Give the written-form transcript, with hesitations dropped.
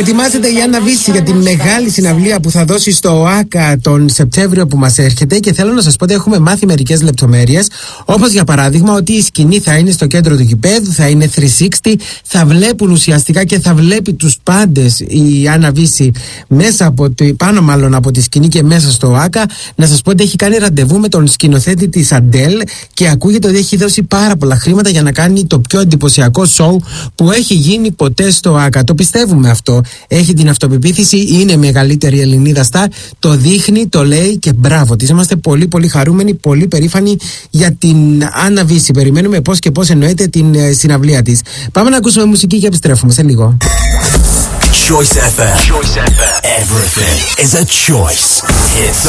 Ετοιμάζεται η Άννα Βύση για τη μεγάλη συναυλία που θα δώσει στο ΟΑΚΑ τον Σεπτέμβριο που μας έρχεται, και θέλω να σας πω ότι έχουμε μάθει μερικές λεπτομέρειες, όπως για παράδειγμα ότι η σκηνή θα είναι στο κέντρο του γηπέδου, θα είναι 360, θα βλέπουν ουσιαστικά και θα βλέπει τους πάντες η Άννα Βύση μέσα από πάνω μάλλον από τη σκηνή και μέσα στο ΟΑΚΑ. Να σας πω ότι έχει κάνει ραντεβού με τον σκηνοθέτη της Αντέλ και ακούγεται ότι έχει δώσει πάρα πολλά χρήματα για να κάνει το πιο εντυπωσιακό σοου που έχει γίνει ποτέ στο ΟΑΚΑ. Το πιστεύουμε αυτό. Έχει την αυτοπεποίθηση, είναι μεγαλύτερη Ελληνίδα στάρ, το δείχνει, το λέει και μπράβο της. Είμαστε πολύ πολύ χαρούμενοι, πολύ περήφανοι για την Άννα Βύση. Περιμένουμε πώς και πώς εννοείται την συναυλία της. Πάμε να ακούσουμε μουσική και επιστρέφουμε σε λίγο. Choice FM. Choice FM. Everything is a choice. Hits